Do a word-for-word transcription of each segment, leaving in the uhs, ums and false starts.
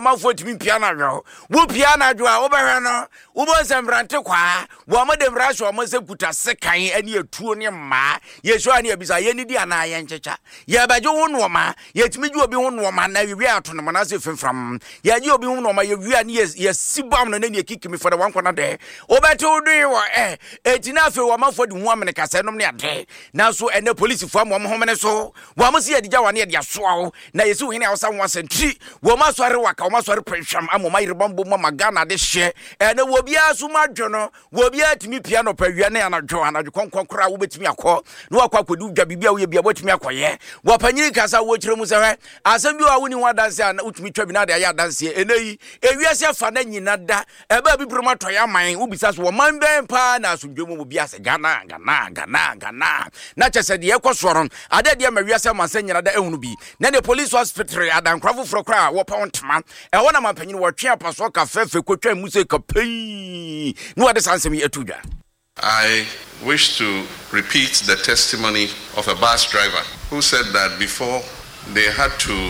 amafo timi pia na dwo wo pia na dwo a wo behwe no wo bo sembrante kwa wo mo de mra so mo se kuta sekan ani atuo ne ma ye so ani abisa ye ni di ana ye nchecha ye baje wo no ma ye timi ju obi wo no ma na wi ato no na se fimfram ye ji obi wo no ma ye wi ani ye sibam no na ne kikimi for the one corner de wo bete wo do wo eh etina afi wo amafo di hu amene kase nom ne ade na so ene police fo am wo mo homene so wo mo se ye digya wane ye dia so na ye se wo hene awsa wo asentri wo ma so are waka wo ma so are prehwam amoma yirebambo ma Ghana de hye ene wo bia so ma dwo no wo bia timi pia no pawia ne anadwo anadwo konkonkora wo betimi akọ no akwa kodu dwa bibia wo ye bia betimi akoye wo panyiri kasa wo kire mu se hwe asem bi wa woni ho adanse a utimi twa bi na de ya adanse eneyi ewiase fa na nyina da eba bibiro matoya man wo bisa so wo man ben pa na asundwo mu bia se Ghana Ghana Ghana Ghana na chese de ekosoro ade de ma wiase manse nyina da ehunu bi na the police hospital adankrafo fro kra wo pa ontma e wona mampanyini wo twe apaso ka fefe kotwa muse ka pei no ade sansem etudwa. I wish to repeat the testimony of a bus driver who said that before they had to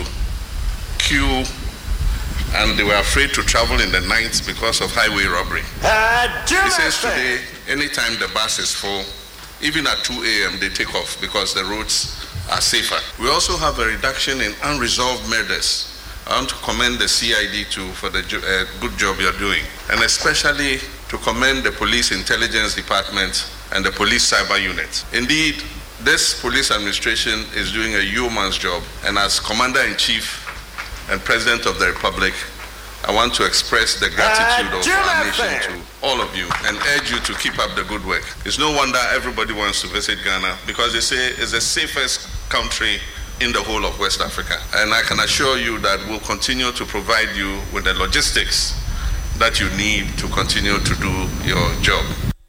queue and they were afraid to travel in the night because of highway robbery. Uh, he says today, anytime the bus is full, even at two a.m. they take off because the roads are safer. We also have a reduction in unresolved murders. I want to commend the C I D too for the uh, good job you're doing, and especially to commend the Police Intelligence Department and the Police Cyber Unit. Indeed, this police administration is doing a yeoman's job, and as Commander-in-Chief and President of the Republic, I want to express the gratitude uh, of our nation to all of you and urge you to keep up the good work. It's no wonder everybody wants to visit Ghana because they say it's the safest country in the whole of West Africa. And I can assure you that we'll continue to provide you with the logistics that you need to continue to do your job.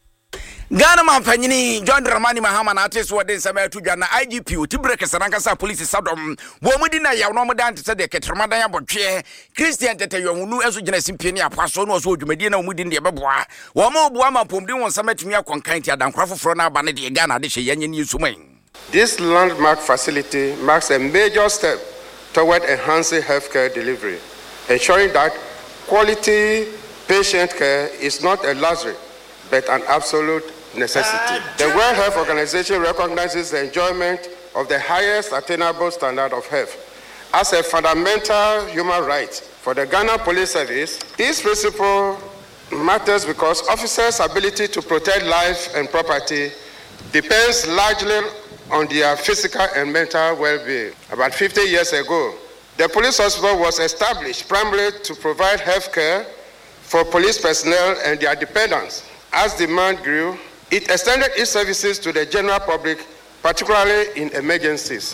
Ghana mampanyini John Dramani Mahama na artist wo den sama atudwa na I G P Otibreke Sanankasa police sadom wo mudi na ya no mo dan tse de ketremadan abotwe Christian tete yonunu eso gina simpie ne apaso no so odwumadi na mudi ne beboa wo mo boa mampomdi won sama tumi akonkan ti adankwra foforo na aba ne de Ghana de hye yanye ne suman. This landmark facility marks a major step toward enhancing healthcare delivery, ensuring that quality patient care is not a luxury but an absolute necessity. The World Health Organization recognizes the enjoyment of the highest attainable standard of health as a fundamental human right. For the Ghana Police Service, this principle matters because officers' ability to protect life and property depends largely on their physical and mental well-being. About fifty years ago, the police hospital was established primarily to provide health care for police personnel and their dependents. As demand grew, it extended its services to the general public, particularly in emergencies.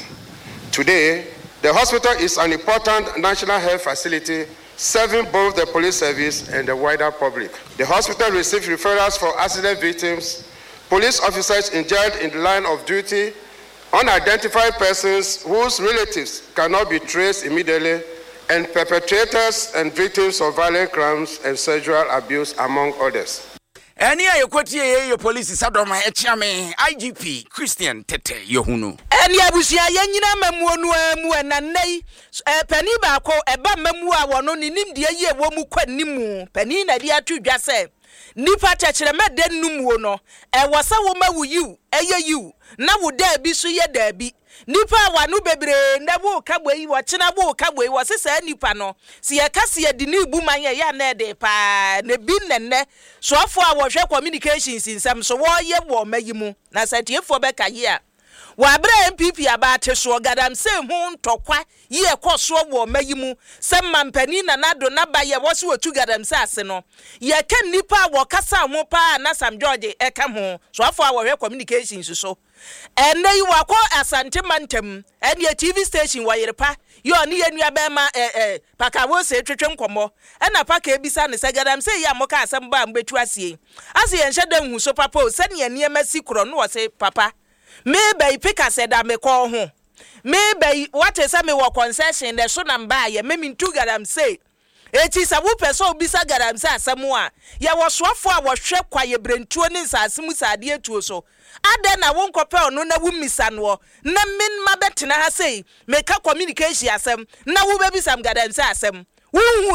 Today, the hospital is an important national health facility serving both the police service and the wider public. The hospital receives referrals for accident victims, police officers injured in the line of duty, unidentified persons whose relatives cannot be traced immediately, and perpetrators and victims of violent crimes and sexual abuse, among others. Any a yokoti ye police sadoma echiame I G P Christian Tete Yohunu. Any abusia yenyina mamuonu amu na nei pani ba ko eba mamu a wono ni nim de ye wo mu kwanimu pani na de atudwa se nipa chechere meden numuo no e wasa wo mawuyu eye yu na wo da bi so ye da bi nipa wanu bebre na wo kaboi wo chena wo kaboi wo sesa nipa no si ye kase ye di ni bu man ye ya na de pa na bi nenne so afo a wo hwe communications nsem so wo ye wo mayimu na satiefo be ka ye a wa bra M P P abate so gadam se hu ntokwa ye koso wo mayimu se mampani na nado na ba ye wo se otu gadam se ase no ye ken nipa wo kasa mo pa na Sam George e ka ho so afo a wo hwe communications so ene yi wako Asante Mantem ene T V station wa yerepa yo ne ye nua be ma eh eh paka wo se twetwe nkomo ena paka ebisa ne se gadam se ya mo ka asem ba mbetu asie ase ye nhye dan hu so papa o se ne ne masi kro no wo se papa me bay pika said that me call home. Me bay what is a me wa concession the so namba ye me mintu gadam say. It is a whoop so bisa gadam sa samua. Ya was swafo a was shep kwa ye brentuo ni sa asimu sa adie tuo so. Ade na won kopel no na wumisanwo. Na min mabet na ha say. Me ka communication asem. Na wo baby sam gadam sa asem.